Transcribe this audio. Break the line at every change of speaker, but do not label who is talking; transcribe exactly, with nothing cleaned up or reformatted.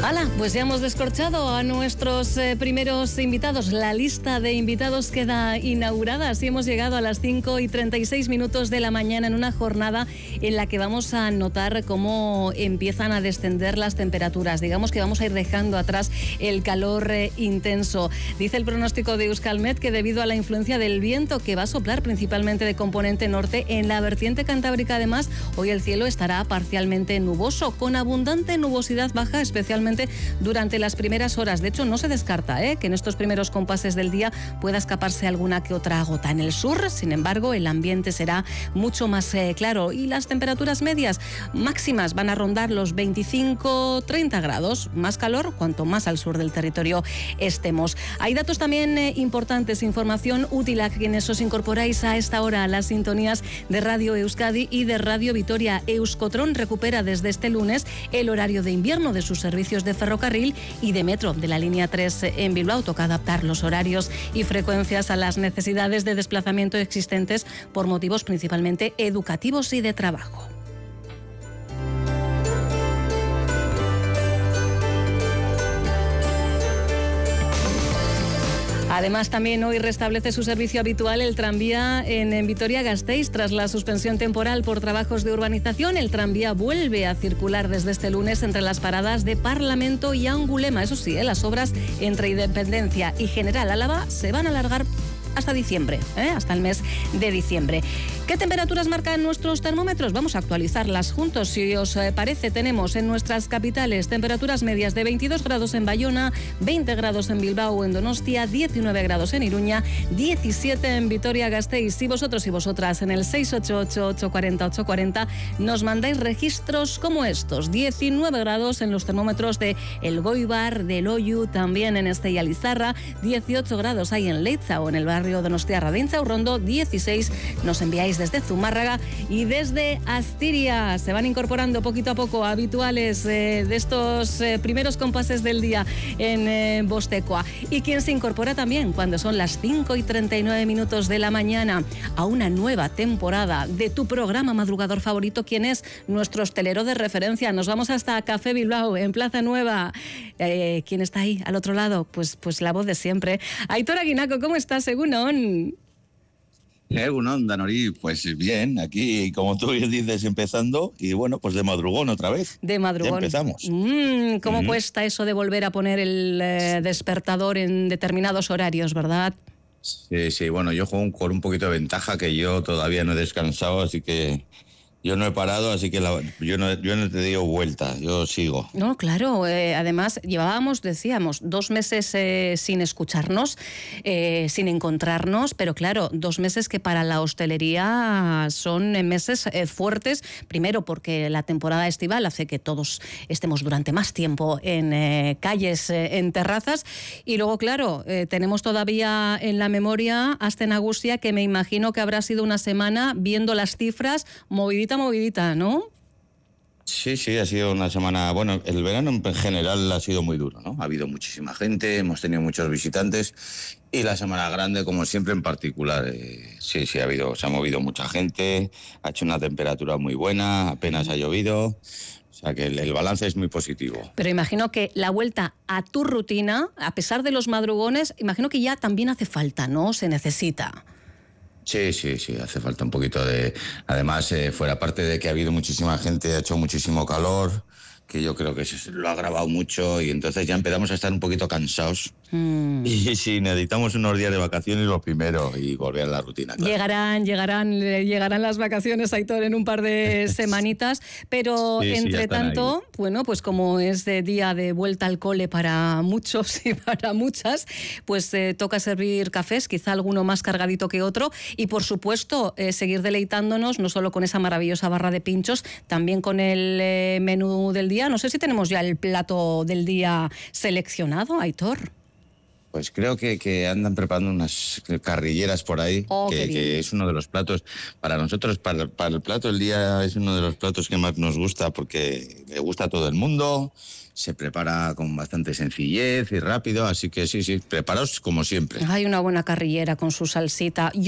Hala, pues ya hemos descorchado a nuestros eh, primeros invitados. La lista de invitados queda inaugurada. Así hemos llegado a las cinco y treinta y seis minutos de la mañana en una jornada en la que vamos a notar cómo empiezan a descender las temperaturas. Digamos que vamos a ir dejando atrás el calor eh, intenso. Dice el pronóstico de Euskalmet que debido a la influencia del viento que va a soplar principalmente de componente norte en la vertiente cantábrica, además, hoy el cielo estará parcialmente nuboso, con abundante nubosidad baja, especialmente durante las primeras horas. De hecho, no se descarta ¿eh? que en estos primeros compases del día pueda escaparse alguna que otra gota. En el sur, sin embargo, el ambiente será mucho más eh, claro y las temperaturas medias máximas van a rondar los veinticinco a treinta grados. Más calor cuanto más al sur del territorio estemos. Hay datos también eh, importantes, información útil a quienes os incorporáis a esta hora a las sintonías de Radio Euskadi y de Radio Vitoria. Euskotron recupera desde este lunes el horario de invierno de sus servicios de ferrocarril y de metro de la línea tres en Bilbao. Toca adaptar los horarios y frecuencias a las necesidades de desplazamiento existentes por motivos principalmente educativos y de trabajo. Además, también hoy restablece su servicio habitual el tranvía en, en Vitoria-Gasteiz. Tras la suspensión temporal por trabajos de urbanización, el tranvía vuelve a circular desde este lunes entre las paradas de Parlamento y Angulema. Eso sí, ¿eh? las obras entre Independencia y General Álava se van a alargar hasta diciembre, ¿eh? hasta el mes de diciembre. ¿Qué temperaturas marcan nuestros termómetros? Vamos a actualizarlas juntos. Si os eh, parece, tenemos en nuestras capitales temperaturas medias de veintidós grados en Bayona, veinte grados en Bilbao o en Donostia, diecinueve grados en Iruña, diecisiete en Vitoria-Gasteiz. Si vosotros y vosotras en el seis ocho ocho, ocho cuatro cero, ocho cuatro cero nos mandáis registros como estos, diecinueve grados en los termómetros de El Goibar, de Loiu, también en Estella Lizarra, dieciocho grados hay en Leitza o en el barrio Donostiarra de Inchaurrondo, dieciséis nos enviáis desde Zumárraga y desde Asturias. Se van incorporando poquito a poco habituales eh, de estos eh, primeros compases del día en eh, Bostecoa. Y quien se incorpora también cuando son las cinco y treinta y nueve minutos de la mañana a una nueva temporada de tu programa madrugador favorito. ¿Quién es? Nuestro hostelero de referencia. Nos vamos hasta Café Bilbao, en Plaza Nueva. Eh, ¿Quién está ahí al otro lado? Pues, pues la voz de siempre. Aitor Aguinaco, ¿cómo estás? Egunon.
Egunon, Danori, pues bien, aquí como tú bien dices, empezando y bueno, pues de madrugón otra vez.
De madrugón.
Ya empezamos.
Mm, ¿Cómo
Mm.
cuesta eso de volver a poner el eh, despertador en determinados horarios, verdad?
Sí, sí, bueno, yo juego con un poquito de ventaja que yo todavía no he descansado, así que yo no he parado, así que la, yo, no, yo no te digo vuelta, yo sigo.
No, claro, eh, además llevábamos, decíamos, dos meses eh, sin escucharnos, eh, sin encontrarnos, pero claro, dos meses que para la hostelería son meses eh, fuertes, primero porque la temporada estival hace que todos estemos durante más tiempo en eh, calles, eh, en terrazas, y luego, claro, eh, tenemos todavía en la memoria Aste Nagusia, que me imagino que habrá sido una semana viendo las cifras movidita, movidita, ¿no?
Sí, sí, ha sido una semana, bueno, el verano en general ha sido muy duro, ¿no? Ha habido muchísima gente, hemos tenido muchos visitantes y la semana grande, como siempre, en particular, eh, sí, sí, ha habido, se ha movido mucha gente, ha hecho una temperatura muy buena, apenas ha llovido, o sea que el, el balance es muy positivo.
Pero imagino que la vuelta a tu rutina, a pesar de los madrugones, imagino que ya también hace falta, ¿no? Se necesita.
Sí, sí, sí, hace falta un poquito de... Además, eh, fuera parte de que ha habido muchísima gente, ha hecho muchísimo calor, que yo creo que se lo ha agravado mucho y entonces ya empezamos a estar un poquito cansados. Mm. Y si necesitamos unos días de vacaciones, lo primero, y volver a la rutina. Claro.
Llegarán, llegarán, llegarán las vacaciones, Aitor, en un par de semanitas, pero sí, entre sí, tanto, ahí. Bueno, pues como es de día de vuelta al cole para muchos y para muchas, pues eh, toca servir cafés, quizá alguno más cargadito que otro, y por supuesto eh, seguir deleitándonos no solo con esa maravillosa barra de pinchos, también con el eh, menú del día. No sé si tenemos ya el plato del día seleccionado, Aitor.
Pues creo que, que andan preparando unas carrilleras por ahí, oh, que, que es uno de los platos, para nosotros, para, para el plato del día es uno de los platos que más nos gusta porque le gusta a todo el mundo, se prepara con bastante sencillez y rápido, así que sí, sí, preparaos como siempre.
Hay una buena carrillera con su salsita.